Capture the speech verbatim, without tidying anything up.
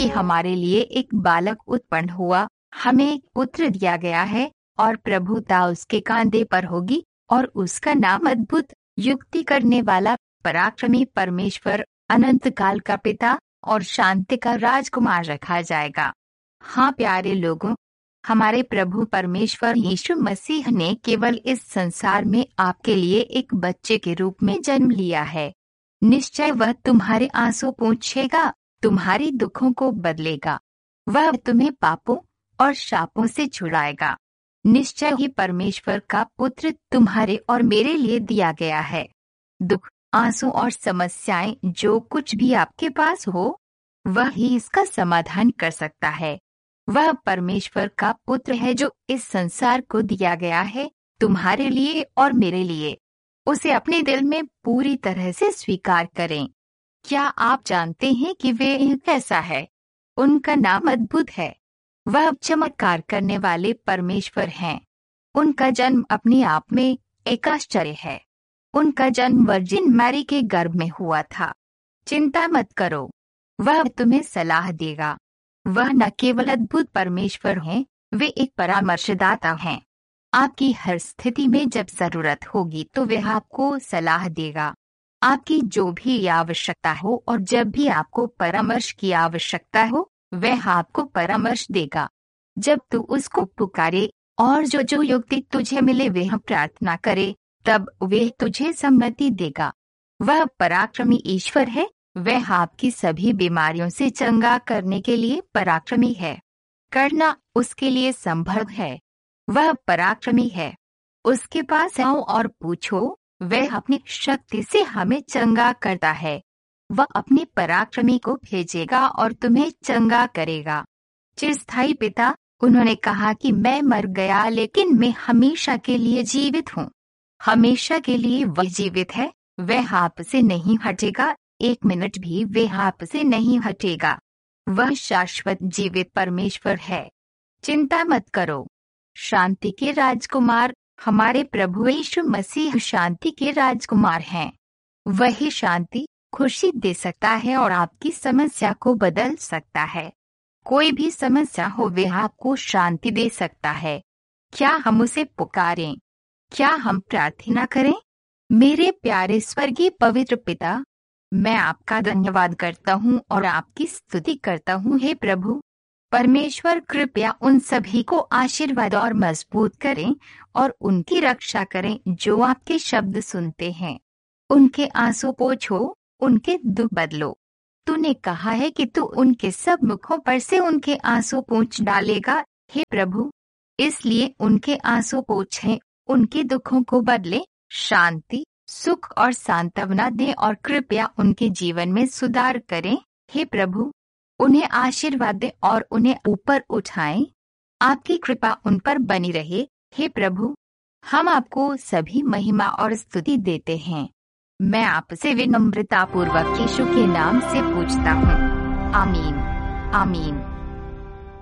कि हमारे लिए एक बालक उत्पन्न हुआ, हमें एक पुत्र दिया गया है, और प्रभुता उसके कांधे पर होगी, और उसका नाम अद्भुत, युक्ति करने वाला, पराक्रमी परमेश्वर, अनंत काल का पिता और शांति का राजकुमार रखा जाएगा। हाँ प्यारे लोगों, हमारे प्रभु परमेश्वर यीशु मसीह ने केवल इस संसार में आपके लिए एक बच्चे के रूप में जन्म लिया है। निश्चय वह तुम्हारे आंसू पोंछेगा, तुम्हारे दुखों को बदलेगा, वह तुम्हें पापों और शापों से छुड़ाएगा। निश्चय ही परमेश्वर का पुत्र तुम्हारे और मेरे लिए दिया गया है। दुख, आंसू और समस्याएं जो कुछ भी आपके पास हो, वह ही इसका समाधान कर सकता है। वह परमेश्वर का पुत्र है जो इस संसार को दिया गया है, तुम्हारे लिए और मेरे लिए। उसे अपने दिल में पूरी तरह से स्वीकार करें। क्या आप जानते हैं कि वे कैसा है? उनका नाम अद्भुत है। वह चमत्कार करने वाले परमेश्वर हैं। उनका जन्म अपने आप में एक आश्चर्य है। उनका जन्म वर्जिन मैरी के गर्भ में हुआ था। चिंता मत करो, वह तुम्हें सलाह देगा। वह न केवल अद्भुत परमेश्वर हैं, वे एक परामर्शदाता हैं। आपकी हर स्थिति में जब जरूरत होगी तो वह आपको सलाह देगा। आपकी जो भी आवश्यकता हो और जब भी आपको परामर्श की आवश्यकता हो, वह आपको परामर्श देगा। जब तू उसको पुकारे और जो जो युक्ति तुझे मिले वह प्रार्थना करे, तब वह तुझे सम्मति देगा। वह पराक्रमी ईश्वर है। वह आपकी सभी बीमारियों से चंगा करने के लिए पराक्रमी है। करना उसके लिए संभव है। वह पराक्रमी है। उसके पास आओ और पूछो, वह अपनी शक्ति से हमें चंगा करता है। वह अपने पराक्रमी को भेजेगा और तुम्हें चंगा करेगा। चिरस्थायी पिता, उन्होंने कहा कि मैं मर गया लेकिन मैं हमेशा के लिए जीवित हूँ। हमेशा के लिए वह जीवित है। वह आपसे नहीं हटेगा, एक मिनट भी वह आपसे नहीं हटेगा। वह शाश्वत जीवित परमेश्वर है। चिंता मत करो। शांति के राजकुमार, हमारे प्रभु यीशु मसीह शांति के राजकुमार हैं। वही शांति, खुशी दे सकता है और आपकी समस्या को बदल सकता है। कोई भी समस्या हो वह आपको शांति दे सकता है। क्या हम उसे पुकारें? क्या हम प्रार्थना करें? मेरे प्यारे स्वर्गीय पवित्र पिता, मैं आपका धन्यवाद करता हूँ और आपकी स्तुति करता हूँ। हे प्रभु परमेश्वर, कृपया उन सभी को आशीर्वाद और मजबूत करें और उनकी रक्षा करें जो आपके शब्द सुनते हैं। उनके आंसू पोंछो, उनके दुख बदलो। तूने कहा है कि तू उनके सब मुखों पर से उनके आंसू पोंछ डालेगा। हे प्रभु, इसलिए उनके आंसू पोंछें, उनके दुखों को बदले, शांति, सुख और सांत्वना दें और कृपया उनके जीवन में सुधार करें। हे प्रभु, उन्हें आशीर्वाद दें और उन्हें ऊपर उठाएं। आपकी कृपा उन पर बनी रहे। हे प्रभु, हम आपको सभी महिमा और स्तुति देते हैं। मैं आपसे विनम्रतापूर्वक यीशु के नाम से पूछता हूँ। आमीन, आमीन।